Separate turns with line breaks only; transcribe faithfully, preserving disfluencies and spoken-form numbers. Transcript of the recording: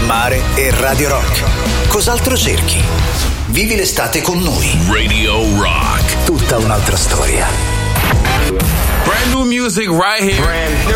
mare e Radio Rock. Cos'altro cerchi? Vivi l'estate con noi.
Radio Rock.
Tutta un'altra storia.
Brand new music right here. Brand new.